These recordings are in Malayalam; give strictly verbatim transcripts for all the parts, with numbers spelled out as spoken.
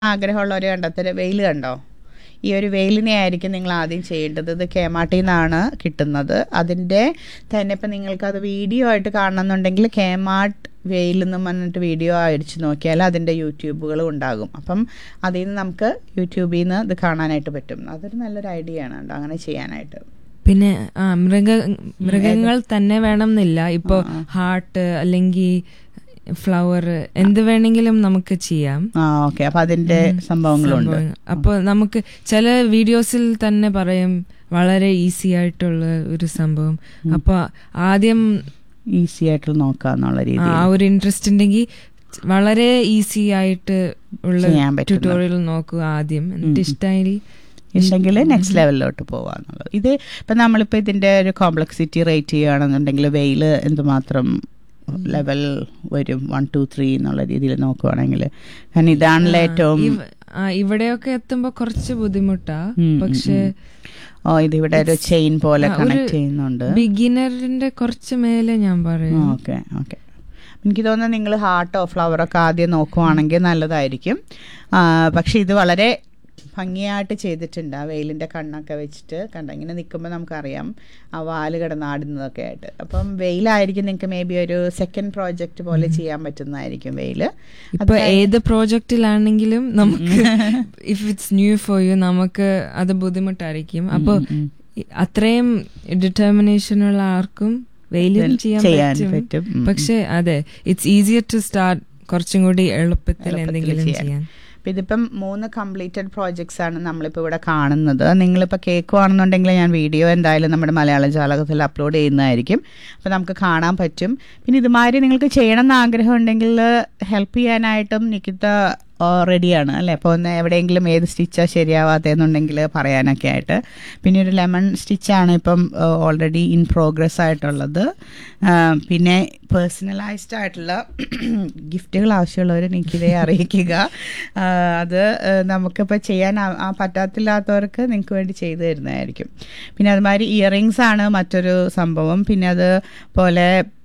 ആഗ്രഹമുള്ളവർ കണ്ടെത്തല് വെയിൽ കണ്ടോ? ഈ ഒരു വെയിലിനെ ആയിരിക്കും നിങ്ങൾ ആദ്യം ചെയ്യേണ്ടത്. ഇത് കേമാട്ടിൽ നിന്നാണ് കിട്ടുന്നത്. അതിൻ്റെ തന്നെ ഇപ്പം നിങ്ങൾക്കത് വീഡിയോ ആയിട്ട് കാണണമെന്നുണ്ടെങ്കിൽ കേമാട്ട് വെയിൽ എന്ന് പറഞ്ഞിട്ട് വീഡിയോ അടിച്ച് നോക്കിയാൽ അതിൻ്റെ യൂട്യൂബുകളും ഉണ്ടാകും. അപ്പം അതിൽ നിന്ന് നമുക്ക് യൂട്യൂബിൽ നിന്ന് ഇത് കാണാനായിട്ട് പറ്റും. അതൊരു നല്ലൊരു ഐഡിയ ആണ് കേട്ടോ അങ്ങനെ ചെയ്യാനായിട്ട്. പിന്നെ ആ മൃഗ മൃഗങ്ങൾ തന്നെ വേണം എന്നില്ല. ഇപ്പൊ ഹാർട്ട് അല്ലെങ്കിൽ ഫ്ലവർ എന്ത് വേണമെങ്കിലും നമുക്ക് ചെയ്യാം. ആ ഓക്കെ. അപ്പൊ അതിന്റെ സംഭവങ്ങളുണ്ട്. അപ്പൊ നമുക്ക് ചില വീഡിയോസിൽ തന്നെ പറയും വളരെ ഈസി ആയിട്ടുള്ള ഒരു സംഭവം. അപ്പൊ ആദ്യം ഈസി ആയിട്ട് നോക്കാന്നുള്ള രീതി ആ ഒരു ഇൻട്രസ്റ്റ് ഉണ്ടെങ്കിൽ വളരെ ഈസി ആയിട്ട് ഉള്ള ട്യൂട്ടോറിയൽ നോക്കുക ആദ്യം. എന്നിട്ട് ഇഷ്ടമായി ഉണ്ടെങ്കിൽ നെക്സ്റ്റ് ലെവലിലോട്ട് പോവാന്നുള്ളത്. ഇത് ഇപ്പം നമ്മളിപ്പോൾ ഇതിൻ്റെ ഒരു കോംപ്ലക്സിറ്റി റേറ്റ് ചെയ്യുകയാണെന്നുണ്ടെങ്കിൽ വെയിൽ എന്തുമാത്രം ലെവൽ വരും, വൺ ടു ത്രീ എന്നുള്ള രീതിയിൽ നോക്കുവാണെങ്കിൽ. കാരണം ഇതാണല്ലോ ഏറ്റവും ഇവിടെയൊക്കെ എത്തുമ്പോ കുറച്ച് ബുദ്ധിമുട്ടാ. പക്ഷെ ഓ ഇതിവിടെ ഒരു ചെയിൻ പോലെ കണക്ട് ചെയ്യുന്നുണ്ട്. ബിഗിനറിന്റെ കുറച്ച് മേലെ ഞാൻ പറയും. Okay okay. എനിക്ക് തോന്നുന്നത് നിങ്ങൾ ഹാർട്ടോ ഫ്ലവറൊക്കെ ആദ്യം നോക്കുവാണെങ്കിൽ നല്ലതായിരിക്കും. പക്ഷെ ഇത് വളരെ ഭംഗിയായിട്ട് ചെയ്തിട്ടുണ്ട്. ആ വെയിലിൻ്റെ കണ്ണൊക്കെ വെച്ചിട്ട് കണ്ട ഇങ്ങനെ നിൽക്കുമ്പോൾ നമുക്കറിയാം ആ വാല് കിടന്നാടുന്നതൊക്കെ ആയിട്ട്. അപ്പം വെയിലായിരിക്കും നിങ്ങൾക്ക് മേ ബി ഒരു സെക്കൻഡ് പ്രോജക്റ്റ് പോലെ ചെയ്യാൻ പറ്റുന്നതായിരിക്കും വെയിൽ. ഇപ്പൊ ഏത് പ്രോജക്റ്റിലാണെങ്കിലും നമുക്ക് if it's new for you നമുക്ക് അത് ബുദ്ധിമുട്ടായിരിക്കും. അപ്പോൾ അത്രയും ഡിറ്റർമിനേഷൻ ഉള്ള ആർക്കും വെയിലും ചെയ്യാൻ പറ്റും. പക്ഷെ അതെ, ഇറ്റ്സ് ഈസിയർ ടു സ്റ്റാർട്ട് കുറച്ചും കൂടി എളുപ്പത്തിൽ എന്തെങ്കിലും ചെയ്യാൻ. അപ്പം ഇതിപ്പം മൂന്ന് കംപ്ലീറ്റഡ് പ്രോജക്ട്സ് ആണ് നമ്മളിപ്പോൾ ഇവിടെ കാണുന്നത്. നിങ്ങളിപ്പോൾ കേൾക്കുവാണെന്നുണ്ടെങ്കിൽ ഞാൻ വീഡിയോ എന്തായാലും നമ്മുടെ മലയാള ജാലകത്തിൽ അപ്ലോഡ് ചെയ്യുന്നതായിരിക്കും. അപ്പോൾ നമുക്ക് കാണാൻ പറ്റും. പിന്നെ ഇതുമാതിരി നിങ്ങൾക്ക് ചെയ്യണം എന്ന് ആഗ്രഹം ഉണ്ടെങ്കിൽ ഹെൽപ്പ് ചെയ്യാനായിട്ടും നിക്കിത്ത റെഡിയാണ് അല്ലേ. അപ്പോൾ ഒന്ന് എവിടെയെങ്കിലും ഏത് സ്റ്റിച്ചാണ് ശരിയാവാത്തതെന്നുണ്ടെങ്കിൽ പറയാനൊക്കെ ആയിട്ട്. പിന്നെ ഒരു ലെമൺ സ്റ്റിച്ചാണ് ഇപ്പം ഓൾറെഡി ഇൻ പ്രോഗ്രസ് ആയിട്ടുള്ളത്. പിന്നെ പേഴ്സണലൈസ്ഡ് ആയിട്ടുള്ള ഗിഫ്റ്റുകൾ ആവശ്യമുള്ളവർ നിക്കിതയെ അറിയിക്കുക. അത് നമുക്കിപ്പോൾ ചെയ്യാൻ പറ്റാത്തില്ലാത്തവർക്ക് നിങ്ങൾക്ക് വേണ്ടി ചെയ്തു തരുന്നതായിരിക്കും. പിന്നെ അതുമാതിരി ഇയറിങ്സ് ആണ് മറ്റൊരു സംഭവം. പിന്നെ അതുപോലെ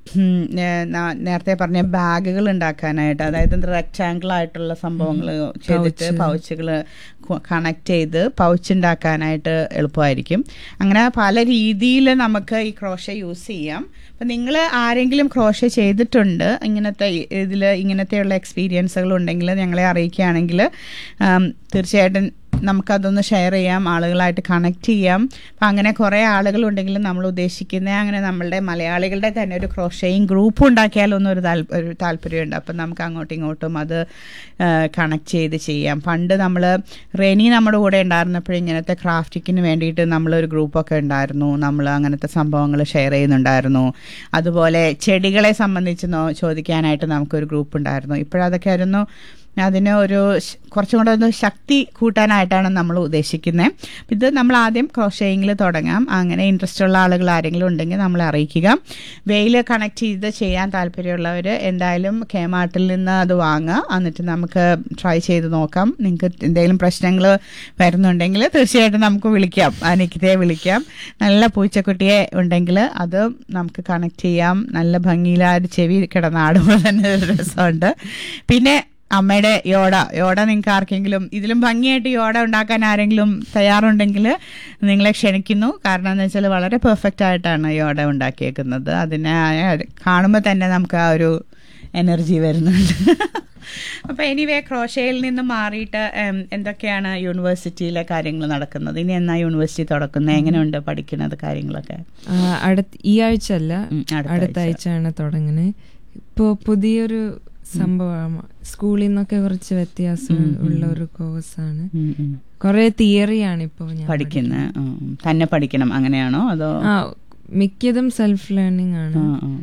നേരത്തെ പറഞ്ഞ ബാഗുകൾ ഉണ്ടാക്കാനായിട്ട്, അതായത് റെക്റ്റാങ്കിൾ ആയിട്ടുള്ള സംഭവങ്ങൾ ചെയ്തിട്ട് പൗച്ചുകൾ കണക്ട് ചെയ്ത് പൗച്ച് ഉണ്ടാക്കാനായിട്ട് എളുപ്പമായിരിക്കും. അങ്ങനെ പല രീതിയിൽ നമുക്ക് ഈ ക്രോഷ യൂസ് ചെയ്യാം. അപ്പം നിങ്ങൾ ആരെങ്കിലും ക്രോഷ ചെയ്തിട്ടുണ്ട്, ഇങ്ങനത്തെ ഇതിൽ ഇങ്ങനത്തെയുള്ള എക്സ്പീരിയൻസുകൾ ഉണ്ടെങ്കിൽ ഞങ്ങളെ അറിയിക്കുകയാണെങ്കിൽ തീർച്ചയായിട്ടും നമുക്കതൊന്ന് ഷെയർ ചെയ്യാം, ആളുകളായിട്ട് കണക്ട് ചെയ്യാം. അപ്പം അങ്ങനെ കുറേ ആളുകളുണ്ടെങ്കിൽ നമ്മൾ ഉദ്ദേശിക്കുന്ന അങ്ങനെ നമ്മളുടെ മലയാളികളുടെ തന്നെ ഒരു ക്രോഷയിങ് ഗ്രൂപ്പ് ഉണ്ടാക്കിയാലൊന്നും ഒരു താല്പ ഒരു താല്പര്യമുണ്ട്. അപ്പം നമുക്ക് അങ്ങോട്ടും ഇങ്ങോട്ടും അത് കണക്ട് ചെയ്ത് ചെയ്യാം. പണ്ട് നമ്മൾ റെനി നമ്മുടെ കൂടെ ഉണ്ടായിരുന്നപ്പോഴും ഇങ്ങനത്തെ ക്രാഫ്റ്റിക്കിന് വേണ്ടിയിട്ട് നമ്മളൊരു ഗ്രൂപ്പൊക്കെ ഉണ്ടായിരുന്നു. നമ്മൾ അങ്ങനത്തെ സംഭവങ്ങൾ ഷെയർ ചെയ്യുന്നുണ്ടായിരുന്നു. അതുപോലെ ചെടികളെ സംബന്ധിച്ച് നോ ചോദിക്കാനായിട്ട് നമുക്കൊരു ഗ്രൂപ്പ് ഉണ്ടായിരുന്നു. ഇപ്പോഴതൊക്കെ ആയിരുന്നു അതിന് ഒരു കുറച്ചും കൂടെ ഒന്ന് ശക്തി കൂട്ടാനായിട്ടാണ് നമ്മൾ ഉദ്ദേശിക്കുന്നത്. ഇത് നമ്മൾ ആദ്യം ക്രോഷയിങ്ങിൽ തുടങ്ങാം. അങ്ങനെ ഇൻട്രസ്റ്റ് ഉള്ള ആളുകൾ ആരെങ്കിലും ഉണ്ടെങ്കിൽ നമ്മളെ അറിയിക്കുക. വെയിൽ കണക്ട് ചെയ്ത് ചെയ്യാൻ താല്പര്യമുള്ളവർ എന്തായാലും കേമാട്ടിൽ നിന്ന് അത് വാങ്ങുക. എന്നിട്ട് നമുക്ക് ട്രൈ ചെയ്ത് നോക്കാം. നിങ്ങൾക്ക് എന്തെങ്കിലും പ്രശ്നങ്ങൾ വരുന്നുണ്ടെങ്കിൽ തീർച്ചയായിട്ടും നമുക്ക് വിളിക്കാം, നിക്കിതയെ വിളിക്കാം. നല്ല പൂച്ചക്കുട്ടിയെ ഉണ്ടെങ്കിൽ അത് നമുക്ക് കണക്ട് ചെയ്യാം. നല്ല ഭംഗിയിലായൊരു ചെവി കിടന്നാടുമ്പോൾ തന്നെ ഒരു രസമുണ്ട്. പിന്നെ അമ്മയുടെ യോട യോട നിങ്ങൾക്ക് ആർക്കെങ്കിലും ഇതിലും ഭംഗിയായിട്ട് യോട ഉണ്ടാക്കാൻ ആരെങ്കിലും തയ്യാറുണ്ടെങ്കിൽ നിങ്ങളെ ക്ഷണിക്കുന്നു. കാരണം എന്ന് വെച്ചാൽ വളരെ പെർഫെക്റ്റ് ആയിട്ടാണ് യോട ഉണ്ടാക്കിയേക്കുന്നത്. അതിനെ കാണുമ്പോൾ തന്നെ നമുക്ക് ആ ഒരു എനർജി വരുന്നുണ്ട്. അപ്പോൾ എനിവേ ക്രോഷയിൽ നിന്ന് മാറിയിട്ട് എന്തൊക്കെയാണ് യൂണിവേഴ്സിറ്റിയിലെ കാര്യങ്ങൾ നടക്കുന്നത്? ഇനി എന്നാ യൂണിവേഴ്സിറ്റി തുറക്കുന്നത്? എങ്ങനെയുണ്ട് പഠിക്കുന്നത് കാര്യങ്ങളൊക്കെ? ഈ ആഴ്ച അല്ല, അടുത്ത ആഴ്ചയാണ് തുടങ്ങുന്നത്. ഇപ്പോൾ പുതിയൊരു സംഭവം സ്കൂളിൽ നിന്നൊക്കെ കുറച്ച് വ്യത്യാസം ഉള്ള ഒരു കോഴ്സാണ്. കുറെ തിയറിയാണ് ഇപ്പൊ പഠിക്കുന്നത്. തന്നെ പഠിക്കണം അങ്ങനെയാണോ? അതോ മിക്കതും സെൽഫ് ലേണിംഗ് ആണ്.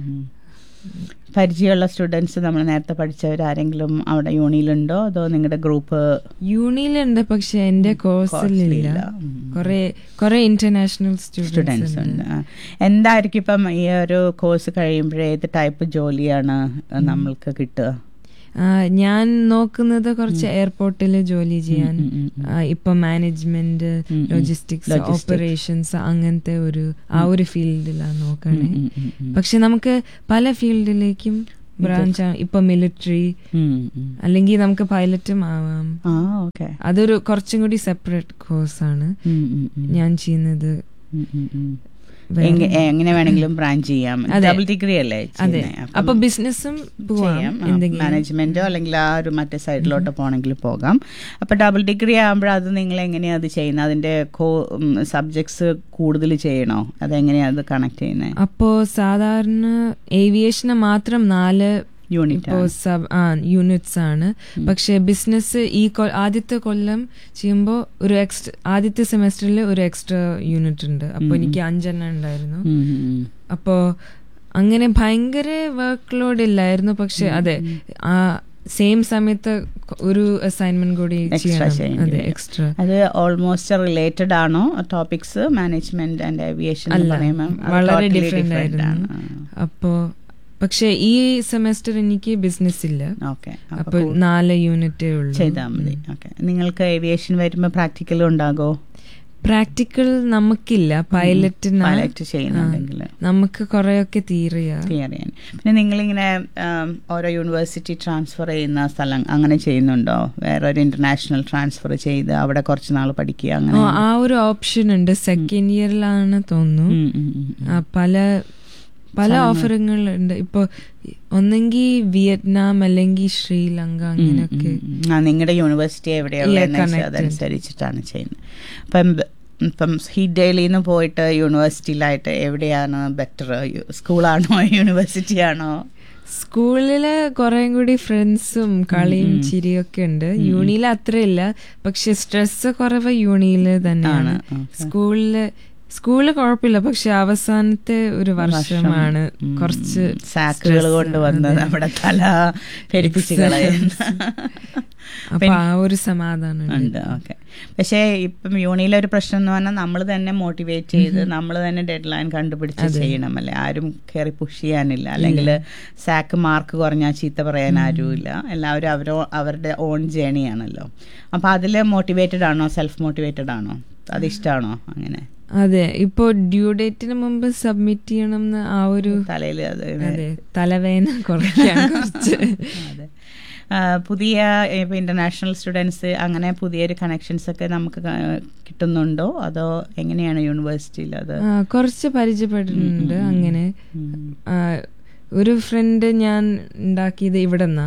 പരിചയമുള്ള സ്റ്റുഡൻസ് നമ്മൾ നേരത്തെ പഠിച്ചവരാരെങ്കിലും അവിടെ യൂണിയിലുണ്ടോ? അതോ നിങ്ങളുടെ ഗ്രൂപ്പ്? യൂണിയിലുണ്ട്, പക്ഷെ എന്റെ കോഴ്സിലില്ല. കുറെ കുറെ ഇന്റർനാഷണൽ സ്റ്റുഡൻസ് ഉണ്ട്. എന്തായിരിക്കും ഇപ്പം ഈ ഒരു കോഴ്സ് കഴിയുമ്പോഴേ ഏത് ടൈപ്പ് ജോലിയാണ് നമ്മൾക്ക് കിട്ടുക? ഞാൻ നോക്കുന്നത് കുറച്ച് എയർപോർട്ടിൽ ജോലി ചെയ്യാൻ. ഇപ്പൊ മാനേജ്മെന്റ്, ലോജിസ്റ്റിക്സ്, ഓപ്പറേഷൻസ് അങ്ങനത്തെ ഒരു ആ ഒരു ഫീൽഡിലാണ് നോക്കണേ. പക്ഷെ നമുക്ക് പല ഫീൽഡിലേക്കും ബ്രാഞ്ച് ഇപ്പൊ മിലിറ്ററി അല്ലെങ്കിൽ നമുക്ക് പൈലറ്റും ആവാം. അതൊരു കുറച്ചും കൂടി സെപ്പറേറ്റ് കോഴ്സാണ് ഞാൻ ചെയ്യുന്നത്. എങ്ങനെ വേണമെങ്കിലും ബ്രാഞ്ച് ചെയ്യാം. ഡബിൾ ഡിഗ്രി അല്ലേ? അതെ. അപ്പൊ ബിസിനസ്സും ചെയ്യാം, മാനേജ്മെന്റോ അല്ലെങ്കിൽ ആ ഒരു മറ്റേ സൈഡിലോട്ട് പോകണമെങ്കിൽ പോകാം. അപ്പൊ ഡബിൾ ഡിഗ്രി ആകുമ്പോൾ അത് നിങ്ങൾ എങ്ങനെയാ അത് ചെയ്യുന്നത്? അതിന്റെ സബ്ജക്ട്സ് കൂടുതൽ ചെയ്യണോ? അതെങ്ങനെയാ അത് കണക്ട് ചെയ്യുന്നത്? അപ്പോ സാധാരണ ഏവിയേഷന് മാത്രം നാല് യൂണിറ്റ്സ് ആണ്. പക്ഷെ ബിസിനസ് ഈ ആദ്യത്തെ കൊല്ലം ചെയ്യുമ്പോൾ ഒരു എക്സ്ട്രാ ആദ്യത്തെ സെമസ്റ്ററിൽ ഒരു എക്സ്ട്രാ യൂണിറ്റ് ഉണ്ട്. അപ്പൊ എനിക്ക് അഞ്ചെണ്ണം ഉണ്ടായിരുന്നു. അപ്പോ അങ്ങനെ ഭയങ്കര വർക്ക് ലോഡ് ഇല്ലായിരുന്നു. പക്ഷെ അതെ, ആ സെയിം സമയത്ത് ഒരു അസൈൻമെന്റ് കൂടി ചെയ്യണം. എക്സ്ട്രാ അത് ഓൾമോസ്റ്റ് റിലേറ്റഡ് ആണോ ടോപ്പിക്സ്? മാനേജ്മെന്റ് ആൻഡ് ഏവിയേഷൻ വളരെ ഡിഫറെന്റ് ആയിരുന്നു. അപ്പോ പക്ഷെ ഈ സെമസ്റ്റർ എനിക്ക് ബിസിനസ് ഇല്ല. അപ്പൊ നാല് യൂണിറ്റേ ഉള്ളൂ. ചെയ്താൽ മതി. നിങ്ങൾക്ക് ഏവിയേഷൻ വരുമ്പോ പ്രാക്ടിക്കൽ ഉണ്ടാകോ? പ്രാക്ടിക്കൽ നമുക്കില്ല. പൈലറ്റ് പൈലറ്റ് ചെയ്യുന്നുണ്ടെങ്കിൽ നമുക്ക് കുറെയൊക്കെ തിയറിയാ. പിന്നെ നിങ്ങളിങ്ങനെ ഓരോ യൂണിവേഴ്സിറ്റി ട്രാൻസ്ഫർ ചെയ്യുന്ന സ്ഥലം അങ്ങനെ ചെയ്യുന്നുണ്ടോ? വേറെ ഒരു ഇന്റർനാഷണൽ ട്രാൻസ്ഫർ ചെയ്ത് അവിടെ കുറച്ച് നാൾ പഠിക്കുക അങ്ങനെ? ആ ഒരു ഓപ്ഷൻ ഉണ്ട്. സെക്കൻഡ് ഇയറിലാണ് തോന്നുന്നു. പല പല ഓഫറുകളുണ്ട്. ഇപ്പൊ ഒന്നെങ്കിൽ വിയറ്റ്നാം അല്ലെങ്കിൽ ശ്രീലങ്ക അങ്ങനെയൊക്കെ. നിങ്ങളുടെ യൂണിവേഴ്സിറ്റി എവിടെയുള്ള അതനുസരിച്ചിട്ടാണ് ചെയ്യുന്നത്. അപ്പം ഇപ്പം ഹീറ്റ് ഡെയിലിൽ നിന്ന് പോയിട്ട് യൂണിവേഴ്സിറ്റിയിലായിട്ട് എവിടെയാണ് ബെറ്റർ? സ്കൂളാണോ യൂണിവേഴ്സിറ്റി ആണോ? സ്കൂളില് കുറെ കൂടി ഫ്രണ്ട്സും കളിയും ചിരിയൊക്കെ ഉണ്ട്. യൂണിയിൽ അത്രയില്ല. പക്ഷെ സ്ട്രെസ് കുറവ് യൂണിയില് തന്നെയാണ്. സ്കൂളില് സ്കൂളിൽ കുഴപ്പമില്ല. പക്ഷെ അവസാനത്തെ ഒരു വർഷമാണ് കുറച്ച് സാക്കുകൾ കൊണ്ടുവന്ന് നമ്മുടെ തല പെരുപ്പിച്ച് കളയുന്നത്. അപ്പൊ ആ ഒരു സമാധാനം ഉണ്ട്. ഓക്കെ. പക്ഷേ ഇപ്പം യൂണിയിലെ ഒരു പ്രശ്നം എന്ന് പറഞ്ഞാൽ നമ്മൾ തന്നെ മോട്ടിവേറ്റ് ചെയ്ത് നമ്മൾ തന്നെ ഡെഡ് ലൈൻ കണ്ടുപിടിച്ച് ചെയ്യണം അല്ലേ? ആരും കയറി പുഷ് ചെയ്യാനില്ല. അല്ലെങ്കിൽ സാക്ക് മാർക്ക് കുറഞ്ഞാൽ ചീത്ത പറയാൻ ആരുമില്ല. എല്ലാവരും അവരോ അവരുടെ ഓൺ ജേണിയാണല്ലോ. അപ്പൊ അതിൽ മോട്ടിവേറ്റഡ് ആണോ? സെൽഫ് മോട്ടിവേറ്റഡ് ആണോ? അതിഷ്ടാണോ അങ്ങനെ? അതെ. ഇപ്പൊ ഡ്യൂ ഡേറ്റിന് മുമ്പ് സബ്മിറ്റ് ചെയ്യണം എന്ന് ആ ഒരു തലയിൽ അതെ തലവേദന കുറയ്ക്കാൻ കുറച്ച്. അതെ. പുതിയ ഇപ്പൊ ഇന്റർനാഷണൽ സ്റ്റുഡൻസ് അങ്ങനെ പുതിയൊരു കണക്ഷൻസ് ഒക്കെ നമുക്ക് കിട്ടുന്നുണ്ടോ? അതോ എങ്ങനെയാണ് യൂണിവേഴ്സിറ്റിയിൽ? അത് കുറച്ച് പരിചയപ്പെട്ടിട്ടുണ്ട്. അങ്ങനെ ഒരു ഫ്രണ്ട് ഞാൻ ഉണ്ടാക്കിയത് ഇവിടെ നിന്നാ.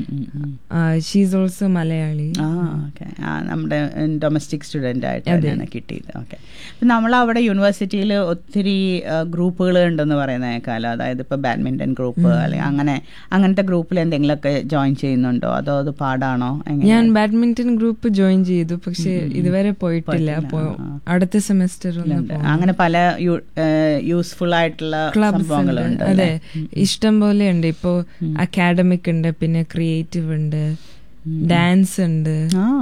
She's also Malayali. നമ്മുടെ ഡൊമസ്റ്റിക് സ്റ്റുഡന്റ് ആയിട്ടാണ് കിട്ടിയത്. ഓക്കെ. നമ്മളവിടെ യൂണിവേഴ്സിറ്റിയിൽ ഒത്തിരി ഗ്രൂപ്പുകൾ ഉണ്ടെന്ന് പറയുന്ന കാലം. അതായത് ഇപ്പൊ ബാഡ്മിന്റൺ ഗ്രൂപ്പ് അല്ലെങ്കിൽ അങ്ങനെ അങ്ങനത്തെ ഗ്രൂപ്പിൽ എന്തെങ്കിലുമൊക്കെ ജോയിൻ ചെയ്യുന്നുണ്ടോ? അതോ അത് പാടാണോ? ഞാൻ ബാഡ്മിന്റൺ ഗ്രൂപ്പ് ജോയിൻ ചെയ്തു. പക്ഷെ ഇതുവരെ പോയിട്ടില്ല. അടുത്ത സെമസ്റ്റർ അങ്ങനെ പല യൂസ്ഫുൾ ആയിട്ടുള്ള സംഭവങ്ങളുണ്ട്. അതെ, ഇഷ്ടം പോലെ ഉണ്ട്. ഇപ്പോ അക്കാഡമിക് ഉണ്ട്, പിന്നെ ക്രിയേറ്റീവ് ഉണ്ട്, ഡാൻസ് ഉണ്ട്,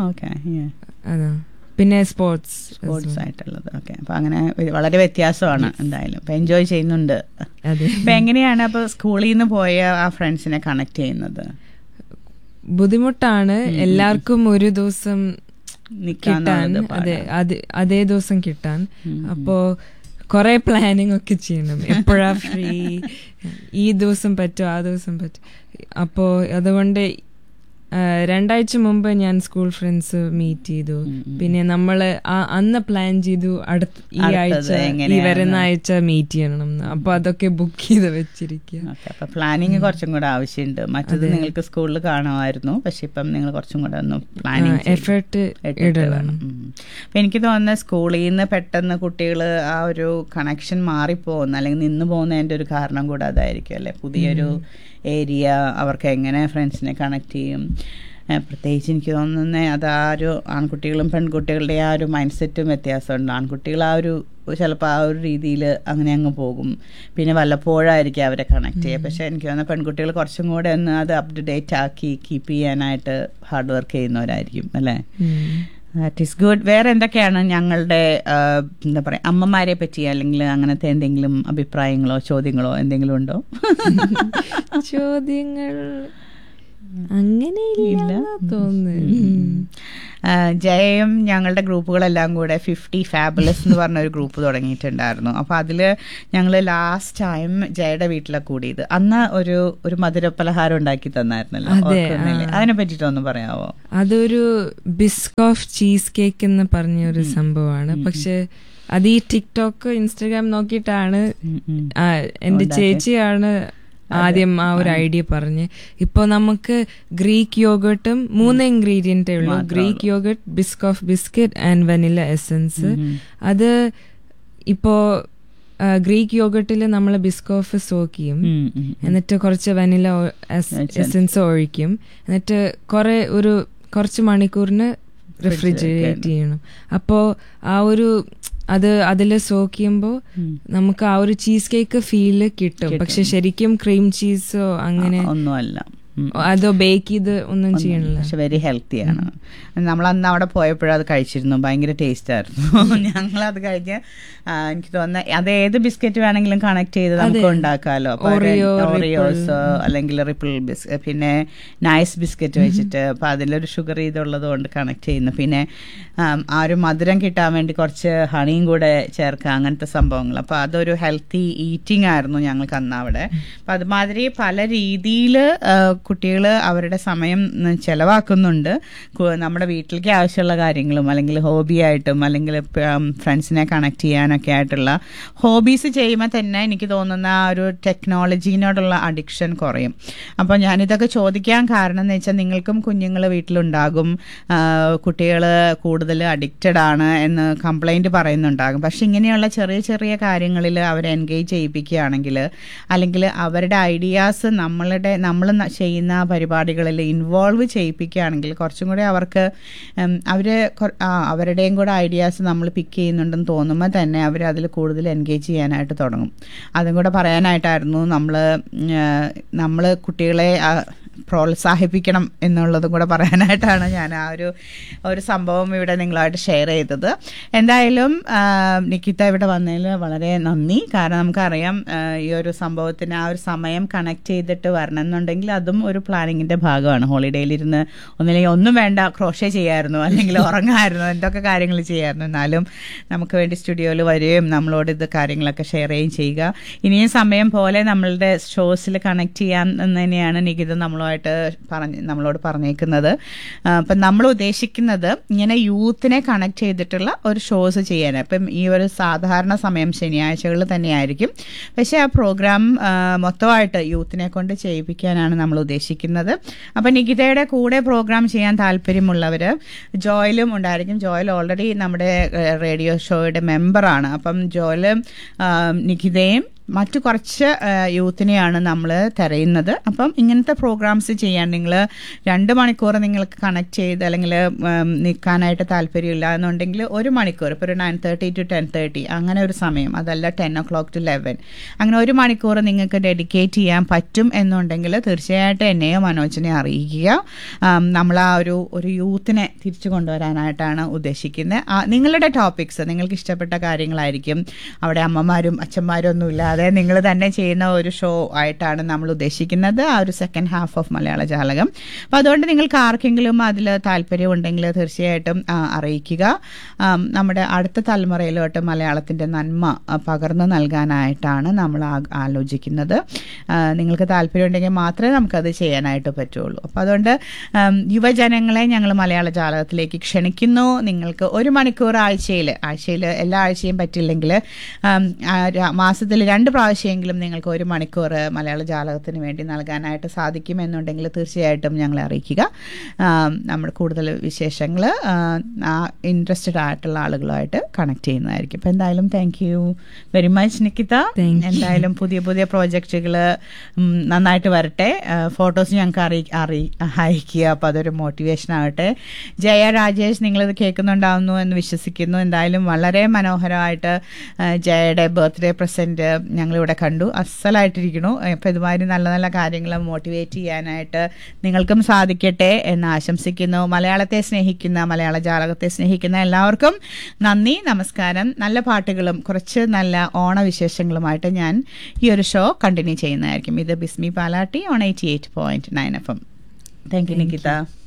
അതാ പിന്നെ സ്പോർട്സ് സ്പോർട്സ് ആയിട്ടുള്ളത്. ഓക്കെ. അപ്പൊ അങ്ങനെ വളരെ വ്യത്യാസമാണ് എന്തായാലും. അപ്പൊ എൻജോയ് ചെയ്യുന്നുണ്ട്. അപ്പൊ എങ്ങനെയാണ് അപ്പൊ സ്കൂളിൽ നിന്ന് പോയ ആ ഫ്രണ്ട്സിനെ കണക്ട് ചെയ്യുന്നത്? ബുദ്ധിമുട്ടാണ്. എല്ലാവർക്കും ഒരു ദിവസം കിട്ടാൻ, അതെ അതേ ദിവസം കിട്ടാൻ. അപ്പോ കൊറേ പ്ലാനിങ് ഒക്കെ ചെയ്യണം. എപ്പോഴാ ഫ്രീ, ഈ ദിവസം പറ്റുമോ ആ ദിവസം പറ്റും. അപ്പോ അതുകൊണ്ട് രണ്ടാഴ്ച മുമ്പ് ഞാൻ സ്കൂൾ ഫ്രണ്ട്സ് മീറ്റ് ചെയ്തു. പിന്നെ നമ്മള് അന്ന് പ്ലാൻ ചെയ്തു അടുത്ത ഈ ആഴ്ച ഈ വരുന്ന ആഴ്ച മീറ്റ് ചെയ്യണം. അപ്പൊ അതൊക്കെ ബുക്ക് ചെയ്ത് വെച്ചിരിക്കുക. പ്ലാനിങ് കുറച്ചും കൂടെ ആവശ്യമുണ്ട്. മറ്റത് നിങ്ങൾക്ക് സ്കൂളിൽ കാണുമായിരുന്നു. പക്ഷെ ഇപ്പം നിങ്ങൾ കുറച്ചും കൂടെ ഒന്ന് പ്ലാനിങ് എഫേർട്ട് ഇടണം. അപ്പൊ എനിക്ക് തോന്നുന്നത് സ്കൂളിൽ നിന്ന് പെട്ടെന്ന് കുട്ടികൾ ആ ഒരു കണക്ഷൻ മാറിപ്പോകുന്ന അല്ലെങ്കിൽ നിന്ന് പോകുന്നതിന്റെ ഒരു കാരണം കൂടെ അതായിരിക്കും അല്ലെ? പുതിയൊരു ഏരിയ, അവർക്ക് എങ്ങനെ ഫ്രണ്ട്സിനെ കണക്ട് ചെയ്യും? പ്രത്യേകിച്ച് എനിക്ക് തോന്നുന്നത് അത് ആ ഒരു ആൺകുട്ടികളും പെൺകുട്ടികളുടെ ആ ഒരു മൈൻഡ് സെറ്റും വ്യത്യാസമുണ്ട്. ആൺകുട്ടികൾ ആ ഒരു ചിലപ്പോൾ ആ ഒരു രീതിയിൽ അങ്ങനെ അങ്ങ് പോകും. പിന്നെ വല്ലപ്പോഴായിരിക്കും അവരെ കണക്ട് ചെയ്യുക. പക്ഷെ എനിക്ക് തോന്നുന്നത് പെൺകുട്ടികൾ കുറച്ചും കൂടെ ഒന്ന് അത് അപ് ടു ഡേറ്റ് ആക്കി കീപ്പ് ചെയ്യാനായിട്ട് ഹാർഡ് വർക്ക് ചെയ്യുന്നവരായിരിക്കും അല്ലേ? That is good. വേറെ എന്തൊക്കെയാണ് ഞങ്ങളുടെ എന്താ പറയുക അമ്മമാരെ പറ്റി അല്ലെങ്കിൽ അങ്ങനത്തെ എന്തെങ്കിലും അഭിപ്രായങ്ങളോ ചോദ്യങ്ങളോ എന്തെങ്കിലും ഉണ്ടോ? ചോദ്യങ്ങൾ അങ്ങനെ ഇല്ല തോന്നുന്നു. ജയയും ഞങ്ങളുടെ ഗ്രൂപ്പുകളെല്ലാം കൂടെ ഫിഫ്റ്റി ഫാബുലസ് എന്ന് പറഞ്ഞ ഒരു ഗ്രൂപ്പ് തുടങ്ങിയിട്ടുണ്ടായിരുന്നു. അപ്പോൾ അതിൽ ഞങ്ങൾ ലാസ്റ്റ് ടൈം ജയയുടെ വീട്ടിലൊക്കെ കൂടിയത് അന്ന് ഒരു ഒരു മധുര പലഹാരം ഉണ്ടാക്കി തന്നായിരുന്നല്ലോ, അതിനെ പറ്റിയിട്ടൊന്ന് പറയാമോ? അതൊരു ബിസ്കോഫ് ചീസ് കേക്ക് എന്ന് പറഞ്ഞ ഒരു സംഭവമാണ്. പക്ഷെ അത് ഈ ടിക്ടോക്ക് ഇൻസ്റ്റഗ്രാം നോക്കിയിട്ടാണ് എന്റെ ചേച്ചിയാണ് ആദ്യം ആ ഒരു ഐഡിയ പറഞ്ഞ്. ഇപ്പൊ നമുക്ക് ഗ്രീക്ക് യോഗട്ടും മൂന്ന് ഇൻഗ്രീഡിയന്റേ ഉള്ളൂ, Greek yoghurt, Biscoff biscuit and vanilla essence. അത് ഇപ്പോ ഗ്രീക്ക് യോഗട്ടിൽ നമ്മൾ ബിസ്കോഫ് സോക്ക് ചെയ്യും, എന്നിട്ട് കുറച്ച് വനില എസൻസ് ഒഴിക്കും, എന്നിട്ട് കുറെ ഒരു കുറച്ച് മണിക്കൂറിന് റെഫ്രിജറേറ്റ് ചെയ്യണം. അപ്പോ ആ ഒരു അത് അതിൽ സോക്ക് ചെയ്യുമ്പോൾ നമുക്ക് ആ ഒരു ചീസ് കേക്ക് ഫീല് കിട്ടും. പക്ഷെ ശരിക്കും ക്രീം ചീസോ അങ്ങനെ ഒന്നുമല്ല, അതോ ബേക്ക് ചെയ്ത് ഒന്നും ചെയ്യണില്ല. പക്ഷെ വെരി ഹെൽത്തിയാണ്. നമ്മൾ അന്ന് അവിടെ പോയപ്പോഴും അത് കഴിച്ചിരുന്നു, ഭയങ്കര ടേസ്റ്റ് ആയിരുന്നു. ഞങ്ങളത് കഴിഞ്ഞ് എനിക്ക് തോന്നുന്നത് അത് ഏത് ബിസ്ക്കറ്റ് വേണമെങ്കിലും കണക്ട് ചെയ്ത് നമുക്ക് ഉണ്ടാക്കാമല്ലോ. ഓറിയോസ് അല്ലെങ്കിൽ റിപ്പിൾ ബിസ്ക്കറ്റ്, പിന്നെ നൈസ് ബിസ്ക്കറ്റ് വെച്ചിട്ട് അപ്പം അതിലൊരു ഷുഗർ ഇതുള്ളത് കൊണ്ട് കണക്ട് ചെയ്യുന്നു. പിന്നെ ആ ഒരു മധുരം കിട്ടാൻ വേണ്ടി കുറച്ച് ഹണിയും കൂടെ ചേർക്കുക, അങ്ങനത്തെ സംഭവങ്ങൾ. അപ്പോൾ അതൊരു ഹെൽത്തി ഈറ്റിംഗ് ആയിരുന്നു ഞങ്ങൾക്ക് അന്ന് അവിടെ. അപ്പം അതുമാതിരി പല രീതിയിൽ കുട്ടികൾ അവരുടെ സമയം ചെലവാക്കുന്നുണ്ട്. നമ്മുടെ വീട്ടിലേക്ക് ആവശ്യമുള്ള കാര്യങ്ങളും അല്ലെങ്കിൽ ഹോബിയായിട്ടും അല്ലെങ്കിൽ ഫ്രണ്ട്സിനെ കണക്ട് ചെയ്യാനൊക്കെ ആയിട്ടുള്ള ഹോബീസ് ചെയ്യുമ്പോൾ തന്നെ എനിക്ക് തോന്നുന്ന ആ ഒരു ടെക്നോളജീനോടുള്ള അഡിക്ഷൻ കുറയും. അപ്പോൾ ഞാനിതൊക്കെ ചോദിക്കാൻ കാരണം എന്ന് വെച്ചാൽ നിങ്ങൾക്കും കുഞ്ഞുങ്ങൾ വീട്ടിലുണ്ടാകും, കുട്ടികൾ കൂടുതൽ അഡിക്റ്റഡ് ആണ് എന്ന് കംപ്ലൈൻറ്റ് പറയുന്നുണ്ടാകും. പക്ഷെ ഇങ്ങനെയുള്ള ചെറിയ ചെറിയ കാര്യങ്ങളിൽ അവരെ എൻഗേജ് ചെയ്യിപ്പിക്കുകയാണെങ്കിൽ അല്ലെങ്കിൽ അവരുടെ ഐഡിയാസ് നമ്മളുടെ നമ്മൾ ചെയ്യുന്ന പരിപാടികളിൽ ഇൻവോൾവ് ചെയ്യിപ്പിക്കുകയാണെങ്കിൽ കുറച്ചും കൂടെ അവർക്ക് അവർ അവരുടെയും കൂടെ ഐഡിയാസ് നമ്മൾ പിക്ക് ചെയ്യുന്നുണ്ടെന്ന് തോന്നുമ്പോൾ തന്നെ അവർ അതിൽ കൂടുതൽ എൻഗേജ് ചെയ്യാനായിട്ട് തുടങ്ങും. അതും കൂടെ പറയാനായിട്ടായിരുന്നു നമ്മൾ നമ്മൾ കുട്ടികളെ പ്രോത്സാഹിപ്പിക്കണം എന്നുള്ളതും കൂടെ പറയാനായിട്ടാണ് ഞാൻ ആ ഒരു ഒരു സംഭവം ഇവിടെ നിങ്ങളായിട്ട് ഷെയർ ചെയ്തത്. എന്തായാലും നിക്കിത ഇവിടെ വന്നതിൽ വളരെ നന്ദി. കാരണം നമുക്കറിയാം ഈ ഒരു സംഭവത്തിന് ആ ഒരു സമയം കണക്ട് ചെയ്തിട്ട് വരണം എന്നുണ്ടെങ്കിൽ അതും ഒരു പ്ലാനിങ്ങിൻ്റെ ഭാഗമാണ്. ഹോളിഡേയിലിരുന്ന് ഒന്നില്ലെങ്കിൽ ഒന്നും വേണ്ട, ക്രോഷേ ചെയ്യായിരുന്നു, അല്ലെങ്കിൽ ഉറങ്ങായിരുന്നു, എന്തൊക്കെ കാര്യങ്ങൾ ചെയ്യായിരുന്നു. എന്നാലും നമുക്ക് വേണ്ടി സ്റ്റുഡിയോയിൽ വരികയും നമ്മളോട് ഇത് കാര്യങ്ങളൊക്കെ ഷെയർ ചെയ്യുകയും ചെയ്യുക. ഇനിയും സമയം പോലെ നമ്മളുടെ ഷോസിൽ കണക്ട് ചെയ്യാൻ എന്ന് തന്നെയാണ് നികിത നമ്മളോട് പറഞ്ഞ് നമ്മളോട് പറഞ്ഞേക്കുന്നത്. അപ്പം നമ്മൾ ഉദ്ദേശിക്കുന്നത് ഇങ്ങനെ യൂത്തിനെ കണക്ട് ചെയ്തിട്ടുള്ള ഒരു ഷോസ് ചെയ്യാനാണ്. അപ്പം ഈ ഒരു സാധാരണ സമയം ശനിയാഴ്ചകളിൽ തന്നെയായിരിക്കും. പക്ഷേ ആ പ്രോഗ്രാം മൊത്തമായിട്ട് യൂത്തിനെ കൊണ്ട് ചെയ്യിപ്പിക്കാനാണ് നമ്മൾ ഉദ്ദേശിക്കുന്നത്. അപ്പം നികിതയുടെ കൂടെ പ്രോഗ്രാം ചെയ്യാൻ താല്പര്യമുള്ളവർ ജോയിലും ഉണ്ടായിരിക്കും. ജോയിൽ ഓൾറെഡി നമ്മുടെ റേഡിയോ ഷോയുടെ മെമ്പറാണ്. അപ്പം ജോയില് നികിതയും മറ്റു കുറച്ച് യൂത്തിനെയാണ് നമ്മൾ തിരയുന്നത്. അപ്പം ഇങ്ങനത്തെ പ്രോഗ്രാംസ് ചെയ്യാൻ നിങ്ങൾ രണ്ട് മണിക്കൂർ നിങ്ങൾക്ക് കണക്ട് ചെയ്ത് അല്ലെങ്കിൽ നിൽക്കാനായിട്ട് താല്പര്യമില്ല എന്നുണ്ടെങ്കിൽ ഒരു മണിക്കൂർ, ഇപ്പോൾ ഒരു nine thirty two ten thirty അങ്ങനെ ഒരു സമയം, അതല്ല ten O clock to eleven, അങ്ങനെ ഒരു മണിക്കൂർ നിങ്ങൾക്ക് ഡെഡിക്കേറ്റ് ചെയ്യാൻ പറ്റും എന്നുണ്ടെങ്കിൽ തീർച്ചയായിട്ടും എന്നെയോ മനോജിനെയോ അറിയിക്കുക. നമ്മൾ ആ ഒരു ഒരു യൂത്തിനെ തിരിച്ചു കൊണ്ടുവരാനായിട്ടാണ് ഉദ്ദേശിക്കുന്നത്. നിങ്ങളുടെ ടോപ്പിക്സ് നിങ്ങൾക്ക് ഇഷ്ടപ്പെട്ട കാര്യങ്ങളായിരിക്കും. അവിടെ അമ്മമാരും അച്ഛന്മാരും ഒന്നുമില്ല, അതെ നിങ്ങൾ തന്നെ ചെയ്യുന്ന ഒരു ഷോ ആയിട്ടാണ് നമ്മൾ ഉദ്ദേശിക്കുന്നത്, ആ ഒരു സെക്കൻഡ് ഹാഫ് ഓഫ് മലയാള ജാലകം. അപ്പോൾ അതുകൊണ്ട് നിങ്ങൾക്ക് ആർക്കെങ്കിലും അതിൽ താല്പര്യമുണ്ടെങ്കിൽ തീർച്ചയായിട്ടും അറിയിക്കുക. നമ്മുടെ അടുത്ത തലമുറയിലോട്ട് മലയാളത്തിൻ്റെ നന്മ പകർന്നു നൽകാനായിട്ടാണ് നമ്മൾ ആലോചിക്കുന്നത്. നിങ്ങൾക്ക് താല്പര്യമുണ്ടെങ്കിൽ മാത്രമേ നമുക്കത് ചെയ്യാനായിട്ട് പറ്റുള്ളൂ. അപ്പോൾ അതുകൊണ്ട് യുവജനങ്ങളെ ഞങ്ങൾ മലയാള ജാലകത്തിലേക്ക് ക്ഷണിക്കുന്നു. നിങ്ങൾക്ക് ഒരു മണിക്കൂർ ആഴ്ചയിൽ ആഴ്ചയിൽ എല്ലാ ആഴ്ചയും പറ്റില്ലെങ്കിൽ മാസത്തിൽ രണ്ട് പ്രാവശ്യമെങ്കിലും നിങ്ങൾക്ക് ഒരു മണിക്കൂർ മലയാള ജാലകത്തിന് വേണ്ടി നൽകാനായിട്ട് സാധിക്കുമെന്നുണ്ടെങ്കിൽ തീർച്ചയായിട്ടും ഞങ്ങളെ അറിയിക്കുക. നമ്മൾ കൂടുതൽ വിശേഷങ്ങൾ ഇൻട്രസ്റ്റഡ് ആയിട്ടുള്ള ആളുകളുമായിട്ട് കണക്ട് ചെയ്യുന്നതായിരിക്കും. അപ്പോൾ എന്തായാലും താങ്ക് യു വെരി മച്ച് നിക്കിത. എന്തായാലും പുതിയ പുതിയ പ്രോജക്റ്റുകൾ നന്നായിട്ട് വരട്ടെ. ഫോട്ടോസ് ഞങ്ങൾക്ക് അറി അറി അയക്കുക. അപ്പോൾ അതൊരു മോട്ടിവേഷൻ ആവട്ടെ. ജയ രാജേഷ്, നിങ്ങളിത് കേൾക്കുന്നുണ്ടാവുന്നു എന്ന് വിശ്വസിക്കുന്നു. എന്തായാലും വളരെ മനോഹരമായിട്ട് ജയയുടെ ബർത്ത്ഡേ പ്രസൻറ്റ് ഞങ്ങളിവിടെ കണ്ടു, അസലായിട്ടിരിക്കണു. അപ്പോൾ ഇതുമാതിരി നല്ല നല്ല കാര്യങ്ങൾ മോട്ടിവേറ്റ് ചെയ്യാനായിട്ട് നിങ്ങൾക്കും സാധിക്കട്ടെ എന്ന് ആശംസിക്കുന്നു. മലയാളത്തെ സ്നേഹിക്കുന്ന, മലയാള ജാലകത്തെ സ്നേഹിക്കുന്ന എല്ലാവർക്കും നന്ദി, നമസ്കാരം. നല്ല പാട്ടുകളും കുറച്ച് നല്ല ഓണവിശേഷങ്ങളുമായിട്ട് ഞാൻ ഈ ഒരു ഷോ കണ്ടിന്യൂ ചെയ്യുന്നതായിരിക്കും. ഇത് ബിസ്മി Palatty on eighty eight point nine F M. Thank you Nikita.